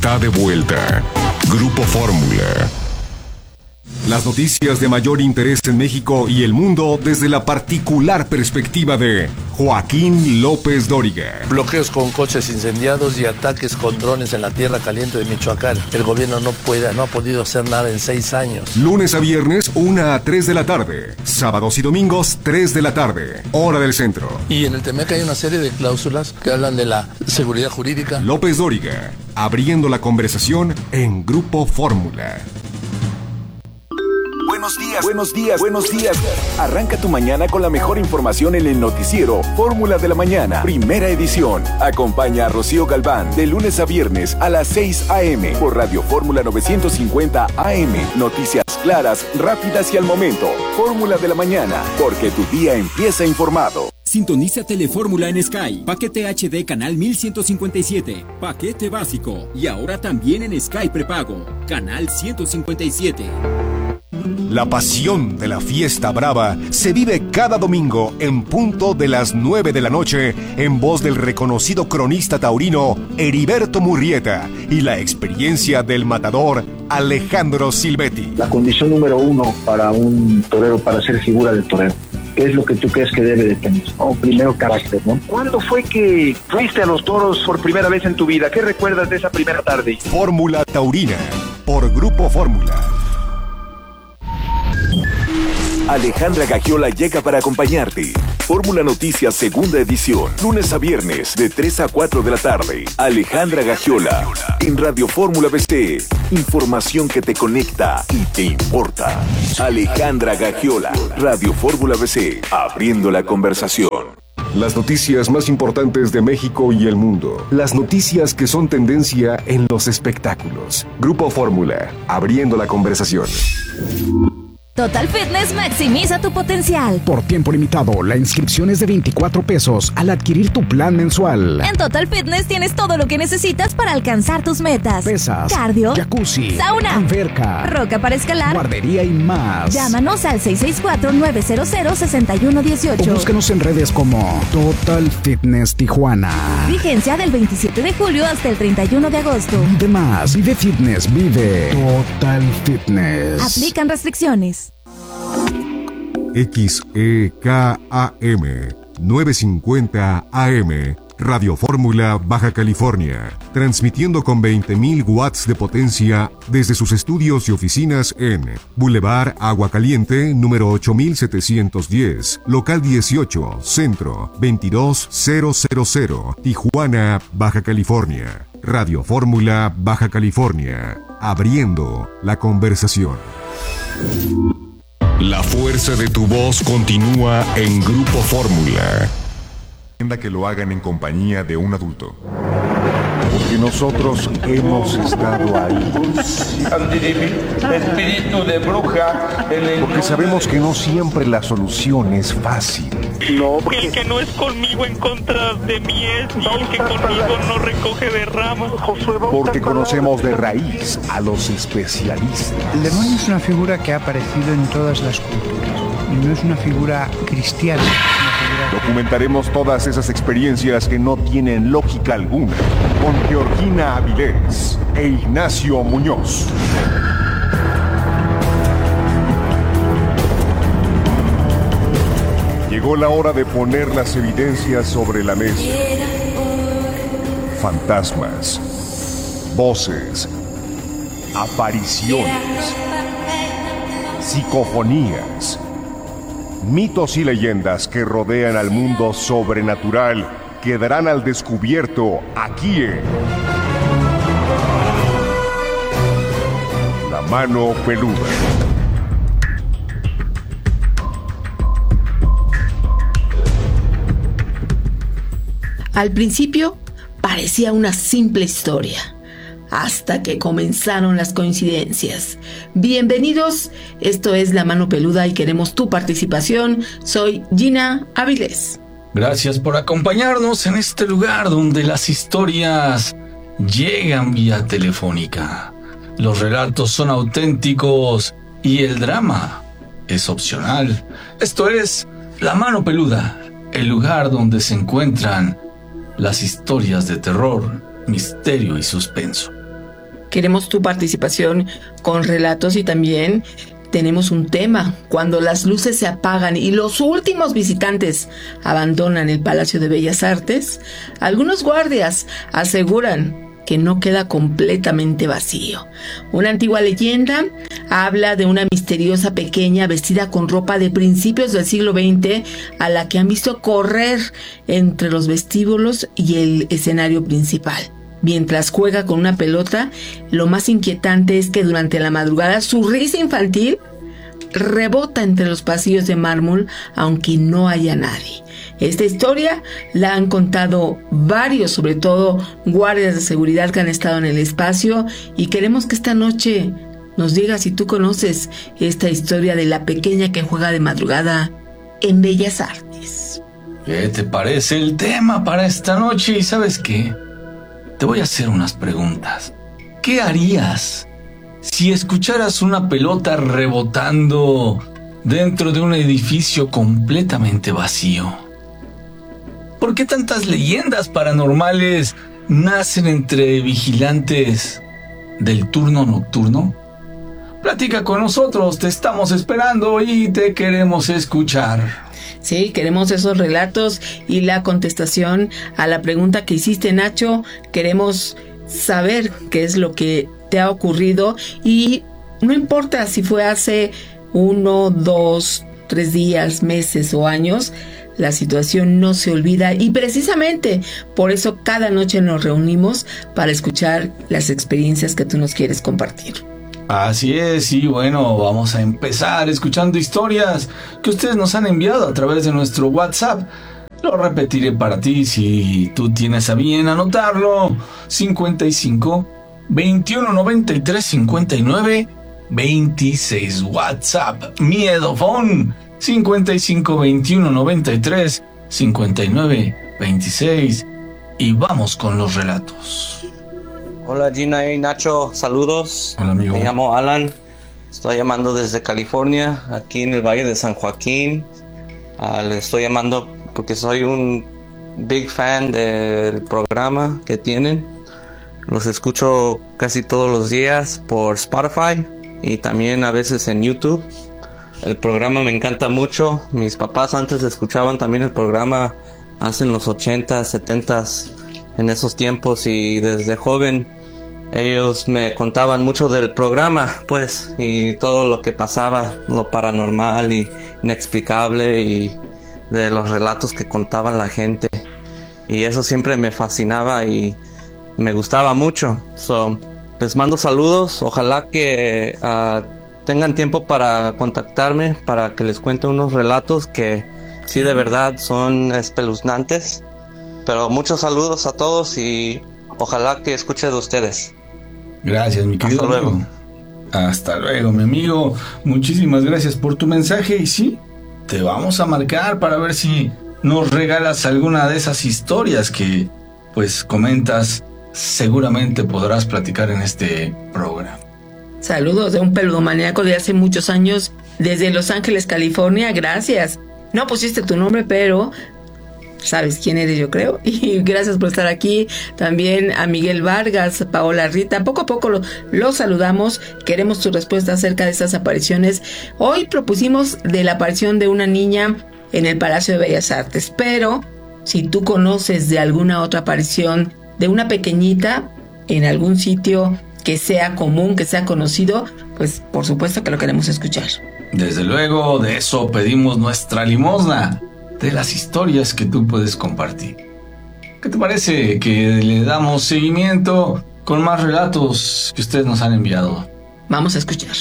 está de vuelta. Grupo Fórmula. Las noticias de mayor interés en México y el mundo desde la particular perspectiva de Joaquín López Dóriga. Bloqueos con coches incendiados y ataques con drones en la tierra caliente de Michoacán. El gobierno no ha podido hacer nada en 6 años. Lunes a viernes, 1 a 3 de la tarde. Sábados y domingos, 3 de la tarde. Hora del centro. Y en el TEMEC hay una serie de cláusulas que hablan de la seguridad jurídica. López Dóriga, abriendo la conversación en Grupo Fórmula. Buenos días. Arranca tu mañana con la mejor información en el noticiero Fórmula de la Mañana, primera edición. Acompaña a Rocío Galván de lunes a viernes a las 6 a.m. por Radio Fórmula 950 AM. Noticias claras, rápidas y al momento. Fórmula de la Mañana, porque tu día empieza informado. Sintoniza Telefórmula en Sky. Paquete HD canal 1157. Paquete básico. Y ahora también en Sky prepago. Canal 157. La pasión de la fiesta brava se vive cada domingo en punto de las 9 de la noche en voz del reconocido cronista taurino Heriberto Murrieta y la experiencia del matador Alejandro Silvetti. La condición número 1 para un torero, para ser figura del torero, ¿qué es lo que tú crees que debe de tener? Primero, carácter, ¿no? ¿Cuándo fue que fuiste a los toros por primera vez en tu vida? ¿Qué recuerdas de esa primera tarde? Fórmula Taurina, por Grupo Fórmula. Alejandra Gagiola llega para acompañarte. Fórmula Noticias, segunda edición. Lunes a viernes, de 3 a 4 de la tarde. Alejandra Gagiola, en Radio Fórmula BC. Información que te conecta y te importa. Alejandra Gagiola, Radio Fórmula BC, abriendo la conversación. Las noticias más importantes de México y el mundo. Las noticias que son tendencia en los espectáculos. Grupo Fórmula, abriendo la conversación. Total Fitness maximiza tu potencial. Por tiempo limitado, la inscripción es de 24 pesos al adquirir tu plan mensual. En Total Fitness tienes todo lo que necesitas para alcanzar tus metas. Pesas, cardio, jacuzzi, sauna, alberca, roca para escalar, guardería y más. Llámanos al 664-900-6118. O búscanos en redes como Total Fitness Tijuana. Vigencia del 27 de julio hasta el 31 de agosto. Vive más, vive fitness, vive Total Fitness. Aplican restricciones. XEKAM 950 AM, Radio Fórmula Baja California, transmitiendo con 20.000 watts de potencia desde sus estudios y oficinas en Boulevard Agua Caliente, número 8710, local 18, centro 22000, Tijuana, Baja California. Radio Fórmula Baja California, abriendo la conversación. La fuerza de tu voz continúa en Grupo Fórmula. Que lo hagan en compañía de un adulto. Porque nosotros hemos estado ahí. Espíritu de bruja. Porque sabemos que no siempre la solución es fácil. No, el que no es conmigo en contra de mí es, y el que conmigo no recoge de ramas. Porque conocemos de raíz a los especialistas. El demonio es una figura que ha aparecido en todas las culturas y no es una figura cristiana. Documentaremos todas esas experiencias que no tienen lógica alguna con Georgina Avilés e Ignacio Muñoz. Llegó la hora de poner las evidencias sobre la mesa. Fantasmas, voces, apariciones, psicofonías, mitos y leyendas que rodean al mundo sobrenatural quedarán al descubierto aquí en La Mano Peluda. Al principio parecía una simple historia, hasta que comenzaron las coincidencias. Bienvenidos, esto es La Mano Peluda y queremos tu participación. Soy Gina Avilés. Gracias por acompañarnos en este lugar donde las historias llegan vía telefónica. Los relatos son auténticos y el drama es opcional. Esto es La Mano Peluda, el lugar donde se encuentran las historias de terror, misterio y suspenso. Queremos tu participación con relatos y también tenemos un tema. Cuando las luces se apagan y los últimos visitantes abandonan el Palacio de Bellas Artes, algunos guardias aseguran que no queda completamente vacío. Una antigua leyenda habla de una misteriosa pequeña vestida con ropa de principios del siglo XX a la que han visto correr entre los vestíbulos y el escenario principal. Mientras juega con una pelota, lo más inquietante es que durante la madrugada su risa infantil rebota entre los pasillos de mármol aunque no haya nadie. Esta historia la han contado varios, sobre todo guardias de seguridad que han estado en el espacio, y queremos que esta noche nos digas si tú conoces esta historia de la pequeña que juega de madrugada en Bellas Artes. ¿Qué te parece el tema para esta noche? ¿Y sabes qué? Te voy a hacer unas preguntas. ¿Qué harías si escucharas una pelota rebotando dentro de un edificio completamente vacío? ¿Por qué tantas leyendas paranormales nacen entre vigilantes del turno nocturno? Platica con nosotros, te estamos esperando y te queremos escuchar. Sí, queremos esos relatos y la contestación a la pregunta que hiciste, Nacho. Queremos saber qué es lo que te ha ocurrido y no importa si fue hace 1, 2, 3 días, meses o años, la situación no se olvida y precisamente por eso cada noche nos reunimos para escuchar las experiencias que tú nos quieres compartir. Así es, y bueno, vamos a empezar escuchando historias que ustedes nos han enviado a través de nuestro WhatsApp. Lo repetiré para ti si tú tienes a bien anotarlo. 55 21 93 59 26. WhatsApp Miedofón 55 21 93 59 26. Y vamos con los relatos. Hola Gina y Nacho, saludos. Hola amigo. Me llamo Alan, estoy llamando desde California, aquí en el Valle de San Joaquín. Le estoy llamando porque soy un big fan del programa que tienen. Los escucho casi todos los días por Spotify y también a veces en YouTube. El programa me encanta mucho. Mis papás antes escuchaban también el programa hace en los 80s, 70s, en esos tiempos, y desde joven ellos me contaban mucho del programa, pues, y todo lo que pasaba, lo paranormal y inexplicable, y de los relatos que contaban la gente, y eso siempre me fascinaba y me gustaba mucho. Les mando saludos, ojalá que tengan tiempo para contactarme para que les cuente unos relatos que sí de verdad son espeluznantes. Pero muchos saludos a todos y ojalá que escuche de ustedes. Gracias, mi querido amigo. Luego. Hasta luego, mi amigo. Muchísimas gracias por tu mensaje. Y sí, te vamos a marcar para ver si nos regalas alguna de esas historias que, pues, comentas. Seguramente podrás platicar en este programa. Saludos de un peludomaníaco de hace muchos años desde Los Ángeles, California. Gracias. No pusiste tu nombre, pero sabes quién eres, yo creo. Y gracias por estar aquí. También a Miguel Vargas, Paola Rita. Poco a poco los saludamos. Queremos tu respuesta acerca de estas apariciones. Hoy propusimos de la aparición de una niña en el Palacio de Bellas Artes. Pero si tú conoces de alguna otra aparición de una pequeñita en algún sitio que sea común, que sea conocido, pues por supuesto que lo queremos escuchar. Desde luego, de eso pedimos nuestra limosna, de las historias que tú puedes compartir. ¿Qué te parece que le damos seguimiento con más relatos que ustedes nos han enviado? Vamos a escuchar.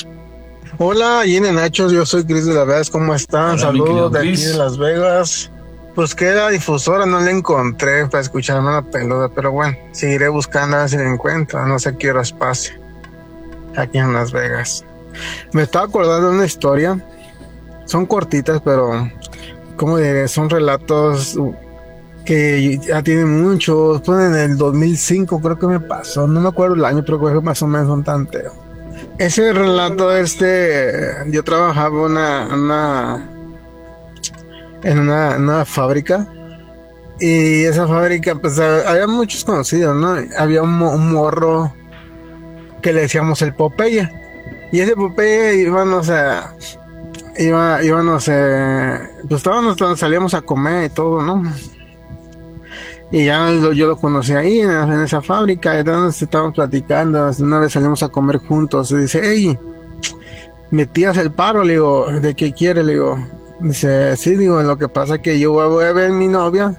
Hola, Gina, Nacho, yo soy Cris de la Vegas, ¿cómo están? Hola, saludos de Chris. aquí de Las Vegas. Pues que la difusora no la encontré para escucharme una pelota, pero bueno, seguiré buscando a ver si la encuentro, no sé qué horas pase aquí en Las Vegas. Me estaba acordando de una historia, son cortitas, pero ¿cómo diré? Son relatos que ya tienen muchos, pues en el 2005 creo que me pasó, no me acuerdo el año, pero creo que más o menos son tanteo. Ese relato, yo trabajaba en una fábrica, y esa fábrica pues había muchos conocidos, ¿no? Había un morro que le decíamos el Popeye. Y ese Popeye íbamos, pues todos salíamos a comer y todo, ¿no? Y ya yo lo conocí ahí en esa fábrica, y entonces estábamos platicando, una vez salimos a comer juntos, y dice, hey, ¿me tiras el paro? Le digo, ¿de qué quiere? Le digo, dice, sí, digo, lo que pasa es que yo voy a ver a mi novia,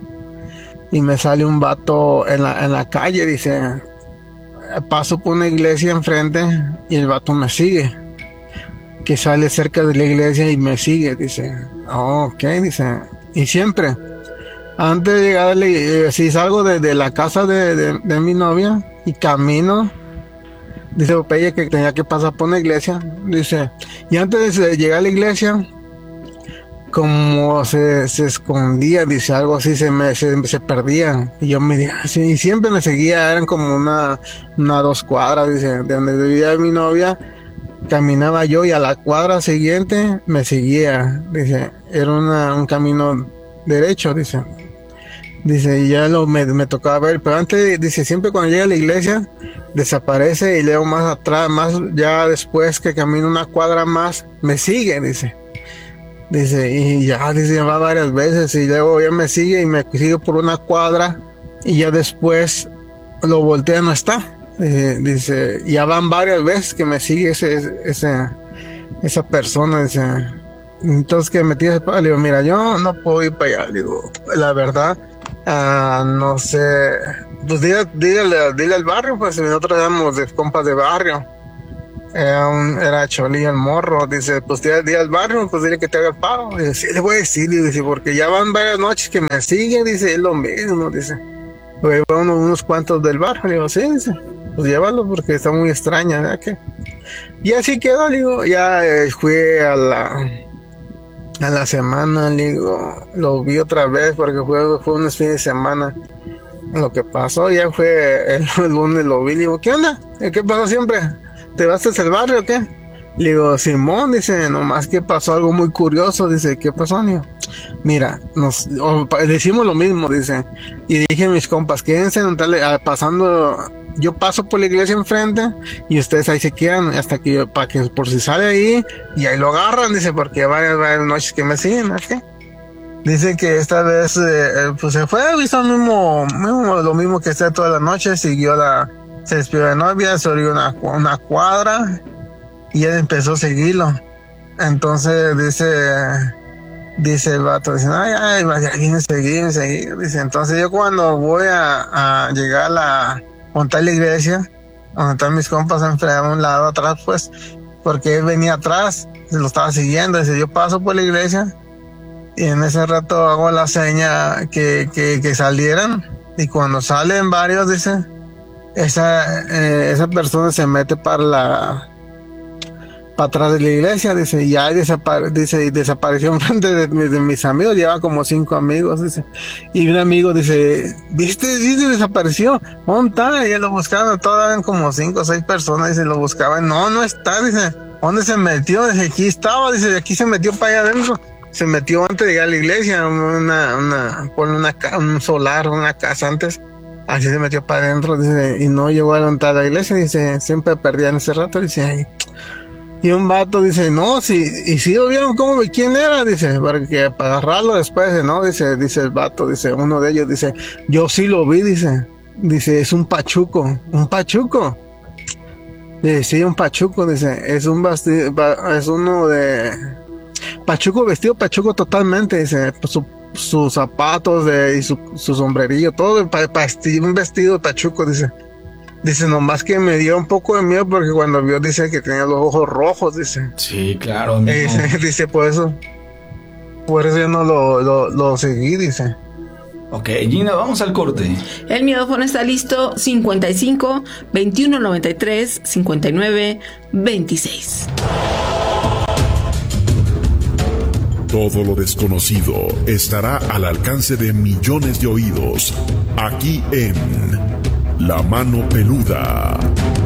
y me sale un vato en la calle, dice, paso por una iglesia enfrente, y el vato me sigue, que sale cerca de la iglesia y me sigue, dice, oh, ok, dice, y siempre, antes de llegar, si salgo de la casa de mi novia, y camino, dice Popeye que tenía que pasar por una iglesia, dice, y antes de llegar a la iglesia, como se escondía, dice, algo así, se perdía, y yo me dije, así, y siempre me seguía, eran como una 2 cuadras, dice, de donde vivía mi novia, caminaba yo, y a la cuadra siguiente me seguía, dice, era un camino derecho, dice, y ya me tocaba ver, pero antes, dice, siempre cuando llega a la iglesia, desaparece, y luego más atrás, ya después que camino una cuadra más, me sigue, dice, y ya, dice, va varias veces, y luego ya me sigue, y me sigue por una cuadra, y ya después lo voltea, no está, dice, ya van varias veces que me sigue esa persona, dice, entonces que me tira el palo, le digo, mira, yo no puedo ir para allá, le digo, la verdad, no sé, pues dile al barrio, pues nosotros éramos de compas de barrio, era Cholí el morro, dice, pues dile al barrio, pues dile que te haga el paro, dice, sí, le voy a decir, dice, porque ya van varias noches que me siguen, dice, es lo mismo, dice, pues unos cuantos del barrio, le digo, sí, dice, pues llévalo porque está muy extraña, ¿verdad? ¿Qué? Y así quedó, le digo, ya fui a la semana, le digo, lo vi otra vez porque fue unos fines de semana. Lo que pasó ya fue el lunes, lo vi, le digo, ¿qué onda? ¿Qué pasó siempre? ¿Te vas al barrio o qué? Le digo, Simón, dice, nomás que pasó algo muy curioso, dice, ¿qué pasó? Le digo, mira, decimos lo mismo, dice, y dije a mis compas, quédense pasando, yo paso por la iglesia enfrente y ustedes ahí se quedan hasta que para que por si sale ahí y ahí lo agarran, dice, porque varias noches que me siguen, ¿qué? Dice que esta vez pues se fue, hizo lo mismo que está toda la noche, se despidió de novia, se abrió una cuadra y él empezó a seguirlo. Entonces dice el vato, dice, ay, viene a seguir, dice, entonces yo cuando voy a llegar a montar la iglesia, donde están mis compas enfrente, a un lado atrás, pues, porque él venía atrás, se lo estaba siguiendo, dice, yo paso por la iglesia, y en ese rato hago la seña que salieran, y cuando salen varios, dice, esa persona se mete para atrás de la iglesia, dice, y ya desapareció enfrente de mis amigos, lleva como 5 amigos, dice, y un amigo dice, ¿viste? Dice, desapareció, ¿dónde está? Y él lo buscaban, todos eran como 5 o 6 personas, dice, lo buscaban, no está, dice, ¿dónde se metió? Dice, aquí estaba, dice, aquí se metió para allá adentro, se metió antes de llegar a la iglesia, un solar, una casa antes, así se metió para adentro, dice, y no llegó a levantar la iglesia, dice, siempre perdía en ese rato, dice, ay. Y un vato dice, no, y si lo vieron quién era, dice, para agarrarlo después, no, dice el vato, dice, uno de ellos, dice, yo sí lo vi, dice, es un pachuco, dice, sí, un pachuco, dice, es uno de pachuco, vestido pachuco totalmente, dice, sus zapatos y su sombrerillo, todo, un vestido de pachuco, dice, nomás que me dio un poco de miedo porque cuando vio, dice que tenía los ojos rojos, dice. Sí, claro. Dice, por eso yo no lo seguí, dice. Ok, Gina, vamos al corte. El micrófono está listo, 55 21 93 59 26. Todo lo desconocido estará al alcance de millones de oídos, aquí en La Mano Peluda.